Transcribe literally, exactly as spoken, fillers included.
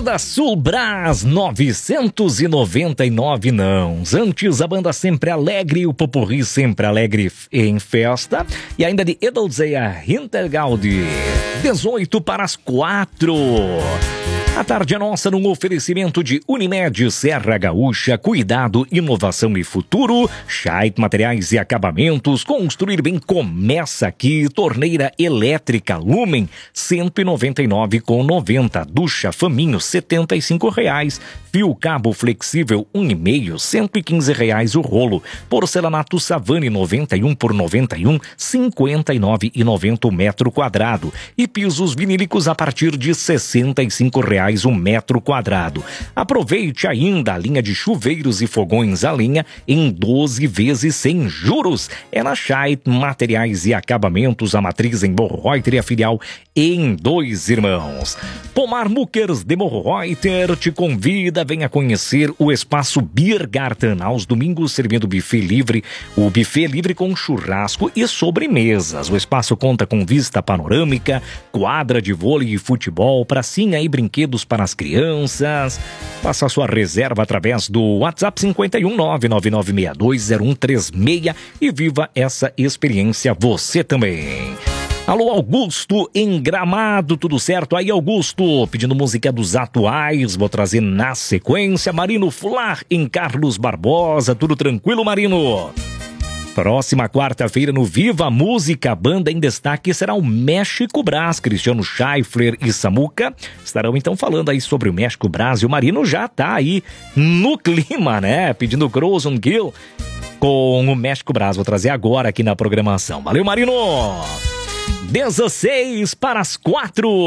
Banda Sul Brás novecentos e noventa e nove não. Antes a banda Sempre Alegre, o Popurrí Sempre Alegre em festa. E ainda de Edolzeia Hintergaudi. dezoito para as quatro. A tarde é nossa num oferecimento de Unimed Serra Gaúcha, cuidado, inovação e futuro. Scheidt Materiais e Acabamentos, construir bem começa aqui. Torneira elétrica Lumen, cento e noventa e nove reais e noventa centavos. Ducha Faminho, setenta e cinco reais. Fio cabo flexível, um e meio, cento e quinze reais o rolo. Porcelanato Savani, noventa e um por noventa e um, cinquenta e nove reais e noventa centavos o metro quadrado. E pisos vinílicos a partir de sessenta e cinco reais o metro quadrado. Aproveite ainda a linha de chuveiros e fogões a lenha em doze vezes sem juros. É na Scheidt Materiais e Acabamentos, a matriz em Morro Reuter e a filial em Dois Irmãos. Pomar Muckers de Morro Reuter te convida, venha conhecer o espaço Biergarten aos domingos, servindo buffet livre. O buffet livre com churrasco e sobremesas. O espaço conta com vista panorâmica, quadra de vôlei e futebol, pracinha e brinquedos para as crianças. Faça a sua reserva através do WhatsApp cinco um nove nove nove seis dois zero um três seis e viva essa experiência você também. Alô, Augusto, em Gramado, tudo certo? Aí, Augusto, pedindo música dos atuais, vou trazer na sequência. Marino Flar, em Carlos Barbosa, tudo tranquilo, Marino? Próxima quarta-feira no Viva Música, a banda em destaque será o México Brás. Cristiano Scheifler e Samuca estarão então falando aí sobre o México Brás. E o Marino já tá aí no clima, né? Pedindo Croson Gill com o México Brás. Vou trazer agora aqui na programação. Valeu, Marino! dezesseis para as quatro.